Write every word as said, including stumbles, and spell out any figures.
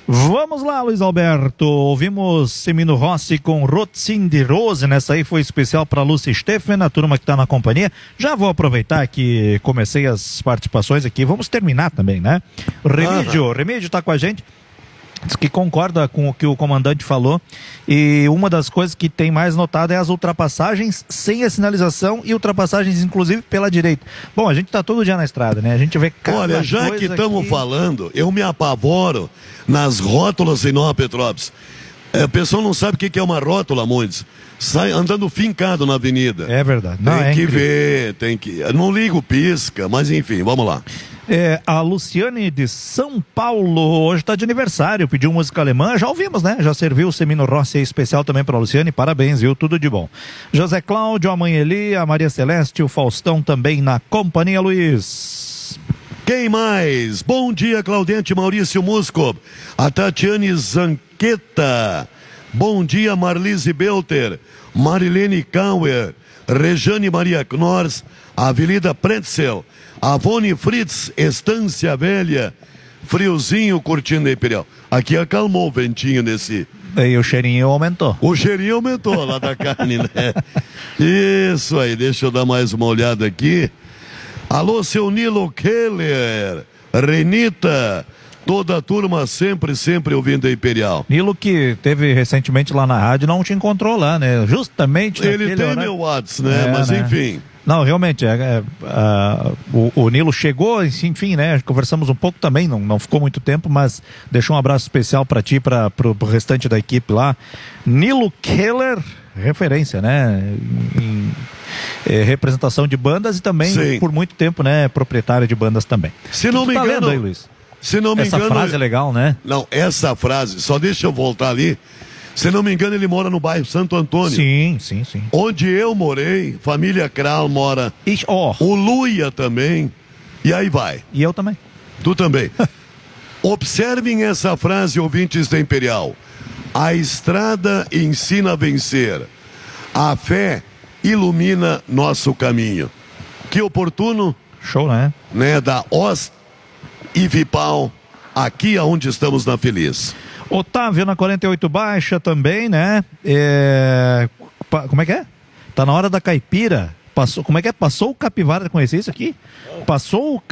Vamos lá, Luiz Alberto. Ouvimos Semino Rossi com Rotzin de Rose. Nessa aí foi especial para Lúcia Steffen, a turma que está na companhia. Já vou aproveitar que comecei as participações aqui. Vamos terminar também, né? Remídio, ah. Remídio está com a gente. Diz que concorda com o que o comandante falou, e uma das coisas que tem mais notado é as ultrapassagens sem a sinalização e ultrapassagens inclusive pela direita. Bom, a gente tá todo dia na estrada, né? A gente vê cada Olha, já que estamos aqui... falando, eu me apavoro nas rótulas em Nova Petrópolis. É, o pessoal não sabe o que é uma rótula, muitos. Sai andando fincado na avenida. É verdade. Tem não, é que incrível. ver, tem que... Não ligo pisca, mas enfim, vamos lá. É, a Luciane de São Paulo hoje está de aniversário, pediu música alemã, já ouvimos, né? Já serviu o Semino Rossi especial também para a Luciane, parabéns, viu? Tudo de bom. José Cláudio, a mãe Eli, a Maria Celeste, o Faustão também na companhia, Luiz. Quem mais? Bom dia, Claudente Maurício Musco, a Tatiane Zanqueta, bom dia, Marlise Belter, Marilene Kauer, Rejane Maria Knors, Avenida Pretzel, Avone Fritz, Estância Velha, friozinho curtindo a Imperial. Aqui acalmou o ventinho nesse... E o cheirinho aumentou. O cheirinho aumentou lá da carne, né? Isso aí, deixa eu dar mais uma olhada aqui. Alô, seu Nilo Keller, Renita, toda a turma sempre, sempre ouvindo a Imperial. Nilo que teve recentemente lá na rádio, não te encontrou lá, né? Justamente Ele tem horário... meu WhatsApp, né? É, Mas né? enfim... Não, realmente, é, é, uh, o, o Nilo chegou, enfim, né? Conversamos um pouco também, não, não ficou muito tempo, mas deixou um abraço especial para ti, para o restante da equipe lá. Nilo Keller, referência, né? Em, em é, representação de bandas e também, Sim. por muito tempo, né? Proprietário de bandas também. Se não me tá engano, aí, Luiz? Se não me essa engano, frase é legal, né? Não, essa frase, só deixa eu voltar ali. Se não me engano, ele mora no bairro Santo Antônio. Sim, sim, sim. Onde eu morei, família Kral mora. Ixi, oh. O Luia também. E aí vai. E eu também. Tu também. Observem essa frase, ouvintes da Imperial. A estrada ensina a vencer. A fé ilumina nosso caminho. Que oportuno. Show, né? Né, da Ost e Vipal, aqui aonde estamos na Feliz. Otávio na quarenta e oito baixa também, né? É... Como é que é? Tá na hora da caipira. Passou, como é que é? Passou o capivara, conhecia isso aqui? Passou